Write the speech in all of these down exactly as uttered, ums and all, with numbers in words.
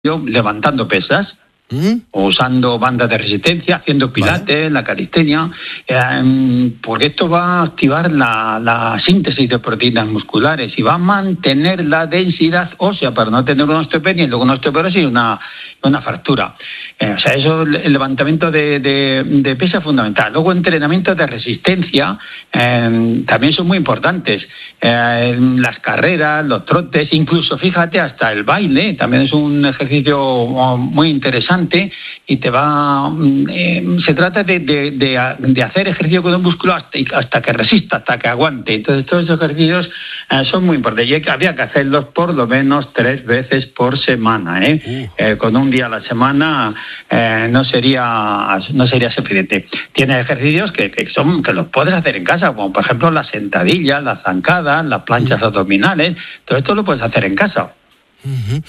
levantando pesas, ¿Mm? o usando bandas de resistencia, haciendo pilates, vale. la calistenia, eh, porque esto va a activar la, la síntesis de proteínas musculares y va a mantener la densidad ósea para no tener una osteopenia y luego una osteoporosis y una, una fractura. Eh, o sea, eso, el levantamiento de, de, de pesa es fundamental. Luego, entrenamientos de resistencia eh, también son muy importantes. Eh, las carreras, los trotes, incluso, fíjate, hasta el baile también es un ejercicio muy interesante. Y te va eh, se trata de, de, de, de hacer ejercicio con un músculo hasta, hasta que resista, hasta que aguante. Entonces todos esos ejercicios eh, son muy importantes y había que hacerlos por lo menos tres veces por semana, ¿eh? Uh. Eh, con un día a la semana eh, no sería no sería suficiente. Tiene ejercicios que, que son que los puedes hacer en casa, como por ejemplo las sentadillas, las zancadas, las planchas uh. abdominales. Todo esto lo puedes hacer en casa. Uh-huh.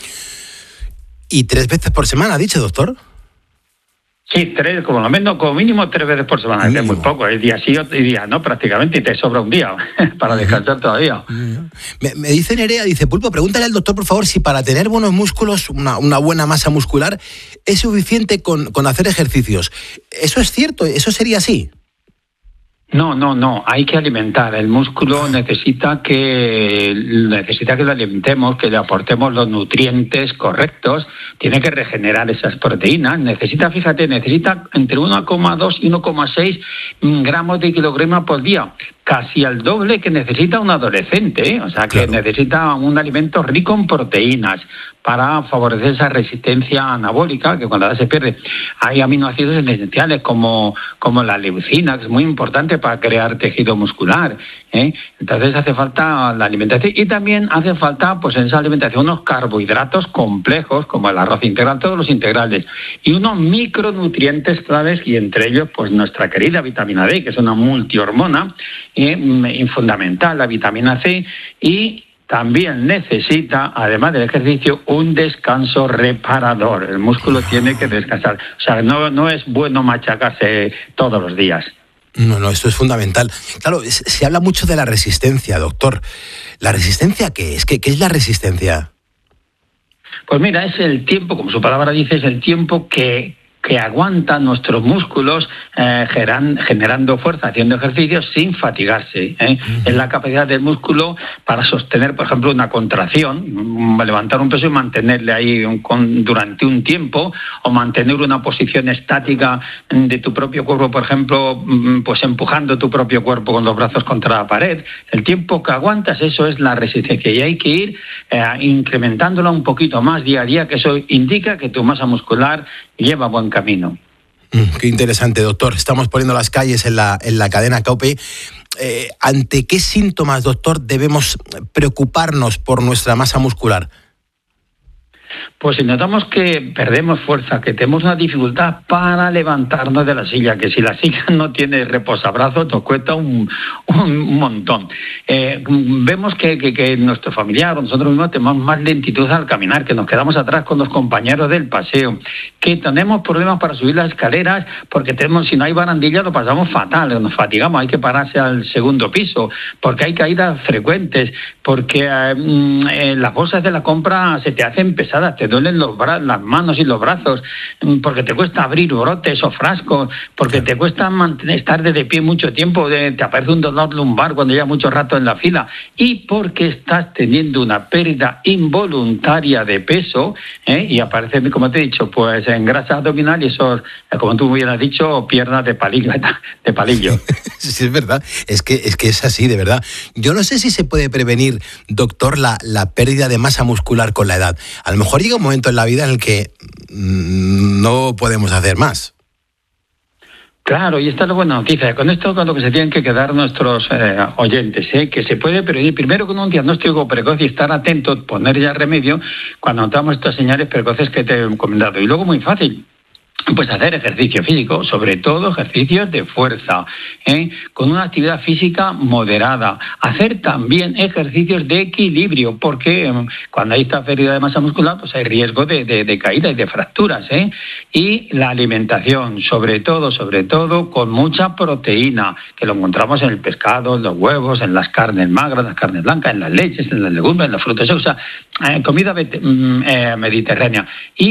¿Y tres veces por semana, ha dicho, doctor? Sí, tres, como lo menos, como mínimo tres veces por semana, que es muy poco, es día sí y día no, prácticamente, y te sobra un día para descansar todavía. Me, me dice Nerea, dice, Pulpo, pregúntale al doctor, por favor, si para tener buenos músculos, una, una buena masa muscular, es suficiente con, con hacer ejercicios. ¿Eso es cierto? ¿Eso sería así? No, no, no, hay que alimentar. El músculo necesita que necesita que lo alimentemos, que le aportemos los nutrientes correctos, tiene que regenerar esas proteínas, necesita, fíjate, necesita entre uno coma dos y uno coma seis gramos de kilograma por día, casi al doble que necesita un adolescente, ¿eh? O sea, que claro. necesita un alimento rico en proteínas para favorecer esa resistencia anabólica, que cuando la edad se pierde. Hay aminoácidos esenciales como, como la leucina, que es muy importante para crear tejido muscular, ¿eh? Entonces hace falta la alimentación y también hace falta, pues en esa alimentación, unos carbohidratos complejos, como el arroz integral, todos los integrales, y unos micronutrientes claves, y entre ellos, pues nuestra querida vitamina D, que es una multihormona, eh, fundamental, la vitamina C, y también necesita, además del ejercicio, un descanso reparador. El músculo tiene que descansar. O sea, no, no es bueno machacarse todos los días. No, no, esto es fundamental. Claro, se habla mucho de la resistencia, doctor. ¿La resistencia qué es? ¿Qué, qué es la resistencia? Pues mira, es el tiempo, como su palabra dice, es el tiempo que... que aguantan nuestros músculos eh, geran, generando fuerza, haciendo ejercicios sin fatigarse, ¿eh? Uh-huh. Es la capacidad del músculo para sostener, por ejemplo, una contracción, levantar un peso y mantenerle ahí un, con, durante un tiempo, o mantener una posición estática de tu propio cuerpo, por ejemplo, pues empujando tu propio cuerpo con los brazos contra la pared. El tiempo que aguantas, eso es la resistencia, y hay que ir eh, incrementándola un poquito más día a día, que eso indica que tu masa muscular lleva buen camino. Mm, qué interesante, doctor. Estamos poniendo las calles en la, en la cadena COPE. Eh, ¿Ante qué síntomas, doctor, debemos preocuparnos por nuestra masa muscular? Pues si notamos que perdemos fuerza, que tenemos una dificultad para levantarnos de la silla, que si la silla no tiene reposabrazos nos cuesta un, un montón. Eh, vemos que, que, que nuestro familiar o nosotros mismos tenemos más lentitud al caminar, que nos quedamos atrás con los compañeros del paseo, que tenemos problemas para subir las escaleras porque tenemos, si no hay barandilla lo pasamos fatal, nos fatigamos, hay que pararse al segundo piso, porque hay caídas frecuentes, porque eh, eh, las bolsas de la compra se te hacen pesadas, te duelen los bra- las manos y los brazos, porque te cuesta abrir brotes o frascos, porque te cuesta mantener, estar de pie mucho tiempo, de, te aparece un dolor lumbar cuando llevas mucho rato en la fila, y porque estás teniendo una pérdida involuntaria de peso, ¿eh? Y aparece, como te he dicho, pues en grasa abdominal y eso, como tú hubieras dicho, piernas de palillo. De palillo. Sí, es verdad, es que, es que es así, de verdad. Yo no sé si se puede prevenir, doctor, la, la pérdida de masa muscular con la edad. A lo mejor llega un momento en la vida en el que mmm, no podemos hacer más. Claro, y esta es la buena noticia. Con esto con lo que se tienen que quedar nuestros eh, oyentes, ¿eh? Que se puede prevenir primero con un diagnóstico precoz y estar atentos, poner ya remedio cuando notamos estas señales precoces que te he comentado. Y luego muy fácil. Pues hacer ejercicio físico, sobre todo ejercicios de fuerza, ¿eh? con una actividad física moderada. Hacer también ejercicios de equilibrio, porque eh, cuando hay esta pérdida de masa muscular, pues hay riesgo de, de, de caída y de fracturas. ¿eh? Y la alimentación, sobre todo, sobre todo, con mucha proteína, que lo encontramos en el pescado, en los huevos, en las carnes magras, las carnes blancas, en las leches, en las legumbres, en las frutas, o sea, eh, comida eh, mediterránea. Y